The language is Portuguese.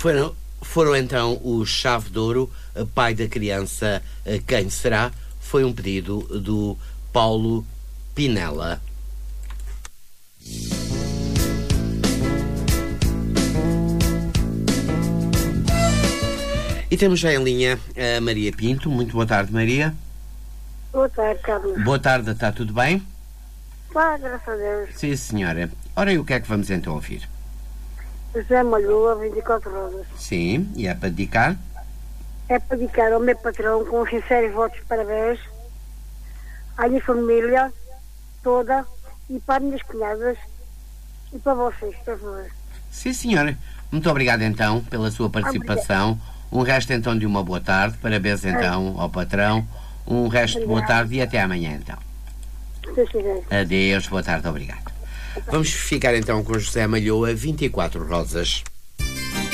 Foram então o Chave de Ouro, pai da criança Quem Será? Foi um pedido do Paulo Pinela. E temos já em linha a Maria Pinto. Muito boa tarde, Maria. Boa tarde, Carlos. Boa tarde, está tudo bem? Graças a Deus. Sim, senhora. Ora, e o que é que vamos então ouvir? José Malhoa, 24 Rosas. Sim, e é para dedicar? É para dedicar ao meu patrão com sinceros votos de parabéns, à minha família toda e para as minhas cunhadas e para vocês, por favor. Sim, senhora. Muito obrigado então pela sua participação. Um resto então de uma boa tarde. Parabéns então ao patrão. Um resto de boa tarde e até amanhã então. Adeus, boa tarde, obrigado. Vamos ficar então com José Malhoa, 24 Rosas.